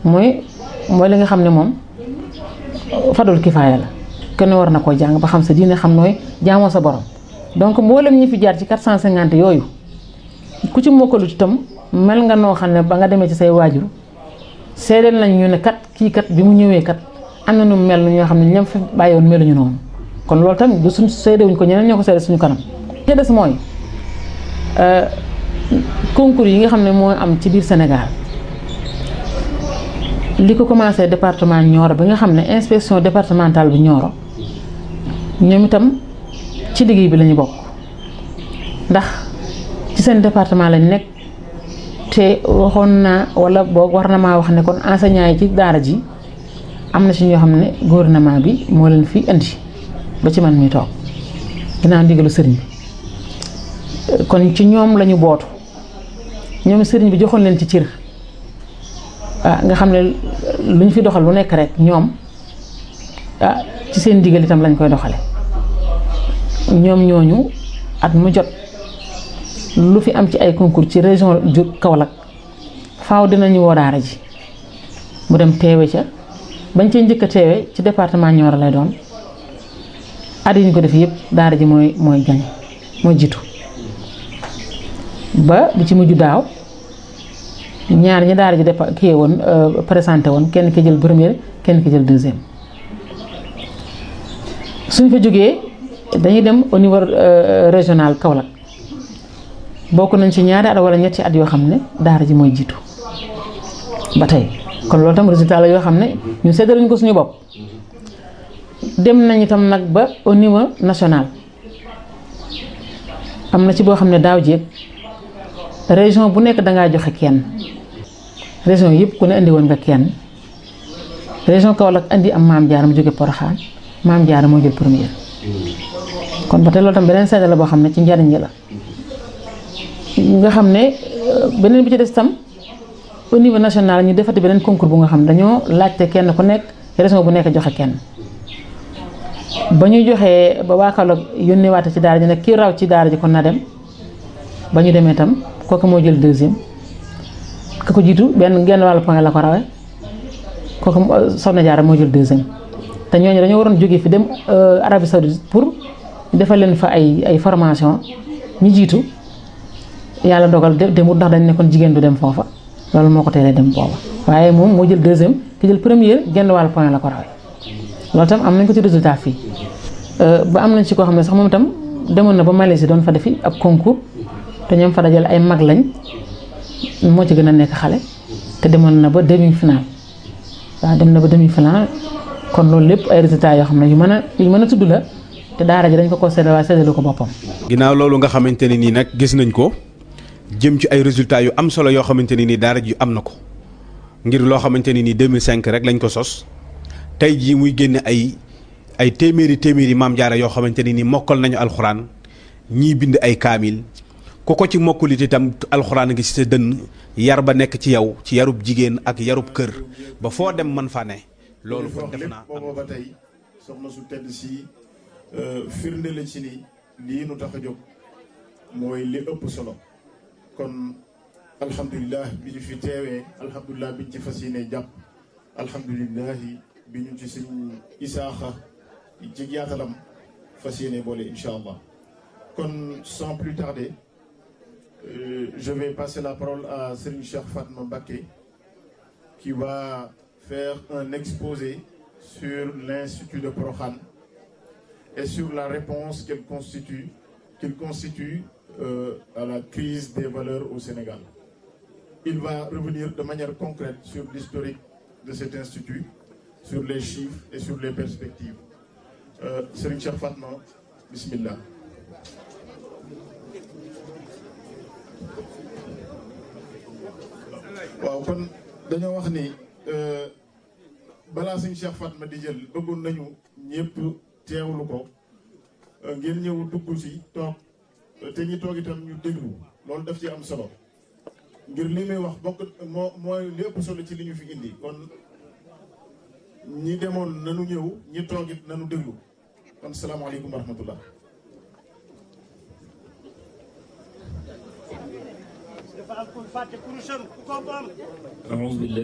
mooy li nga xam ne moom fadul kifaaya la kenn war na koo jàng ba xam sa diine xam nooy jaamoo sa borom. donc mboolem ñi fi jaar ci 450 yooyu ku ci mokkalut itam mel nga noo xam ne ba nga demee ci say waajur seedeel nañ ñu ne kat kii kat bi mu ñëwee kat am na nu mel ñoo xam ne ñoom fi bàyyi woon meluñu noonu kon loolu tamit du suñ seedewuñ ko ñeneen ñoo ko seede suñu kanam. li des mooy concours yi nga xam ne moo am ci biir Sénégal li ko commencé département Nioro bi nga xam ne inspection départementale bi Nioro ñoom itam ci liggéey bi lañu bokk ndax ci seen département lañ nekk te waxoon naa wala boog war na maa wax ne kon enseignants yi ci daara ji am na ci ñoo xam ne gouvernement bi moo leen fi indi ba ci man mi toog ginnaaw ndigalu sëriñ bi kon ci ñoom lañu bootu ñoom sëriñ bi joxoon leen ci cër nga xam ne lu ñu fi doxal lu nekk rek ñoom ci seen ndigal itam lañ koy doxale ñoom ñooñu at mu jot lu fi am ci ay concours ci région Kaolack faaw dinañu woo daara ji mu dem teewe ca bañ cee njëkk a teewe ci département Nioro lay doon at yi ñu ko def yëpp daara ji mooy gañ mooy jiitu ba bi ci mujj daaw ñaar ñi daara ji kii woon présenté woon kenn ki jël première kenn ki jël deuxième suñ fa jógee dañuy dem au niveau régional Kaolack bokk nañ ci ñaari at wala ñetti at yoo xam ne daara ji mooy jiitu ba tey kon loolu tam résultat la yoo xam ne ñu séddaluñ ko suñu bopp dem nañ itam nag ba au niveau national am na ci boo xam ne daaw jéeg région bu nekk dangaa joxe kenn région yëpp ku ne indi woon nga kenn région Kaolack indi am Maam Jaara mu jóge Porokhane Maam Jaara moo jël première kon ba tey loolu tam beneen seede la boo xam ne ci njariñ yi la nga xam ne beneen bi ci des tam au niveau national ñu defati beneen concours bu nga xam ne dañoo laajte kenn ku nekk région bu nekk joxe kenn ba ñu joxee ba waa Kaolack yónnee waate ci daara ji nag kii raw ci daara ji kon na dem ba ñu demee tam kooku moo jël deuxième ka ko jiitu genn wàllu point la ko rawee kooku Soxna Jaara moo jël deuxième te ñooñu dañoo waroon jógee fi dem Arabie Saoudite pour defal leen fa ay formation ñi jiitu yàlla dogal demut ndax dañ ne kon jigéen du dem foofa loolu moo ko teelee dem booba waaye moom moo jël deuxième ki jël première genn wàllu point la ko rawee loolu tam am nañ ko ci résultat fii ba am nañ ci koo xam ne sax moom itam demoon na ba Malaisie doon fa defi ab concours te ñoom fa dajale ay mag lañ moo ci gën a nekk xale te demoon na ba demi final waaw dem na ba demi final kon loolu lépp ay résultats yoo xam ne yu mën a tudd la te daara ji dañ ko séddale waaye séddalu ko boppam. ginnaaw loolu nga xamante ne nii nag gis nañ ko jëm ci ay résultats yu am solo yoo xamante ne nii daara ji am na ko ngir loo xamante ne nii 2005 rek lañ ko sos tey jii muy génne ay téeméeri Maam Jaara yoo xamante ne nii mokkal nañu alxuraan ñii bind ay kaamil. ku ko ci mokkulit itam alxuraan ngi ci sa dënn yar ba nekk ci yow ci yarub jigéen ak yarub kër ba foo dem man fa ne loolu kon def naa booba ba tey soxna su tedd si firnde la ci ni lii nu tax a jóg mooy li ëpp solo kon alhamdulilah bi ñu fi teewee alhamdulilah bi ñu ci fas yéene jàpp alhamdulilah bi ñu ci sëñ Isaaxa ci yaatalam fas yéene boole incha allah kon sans plus tarder je vais passer la parole à Serigne Cheikh Fatma Mbacké qui va faire un exposé sur l'Institut de Porokhane et sur la réponse qu'il constitue à la crise des valeurs au Sénégal. Il va revenir de manière concrète sur l'historique de cet institut, sur les chiffres et sur les perspectives. Serigne Cheikh Fatma, bismillah. waaw kon dañoo wax ni balaa sëñ Cheikh Fatma di jël bëggoon nañu ñëpp teewlu ko ngeen ñëw dugg ci toog te ñi toog itam ñu déglu loolu daf ci am solo ngir li muy wax bokk mooy li ëpp solo ci li ñu fi indi kon ñi demoon nanu ñëw ñi toog it nanu déglu kon salaamaaleykum wa rahmatullah. أعوذ بالله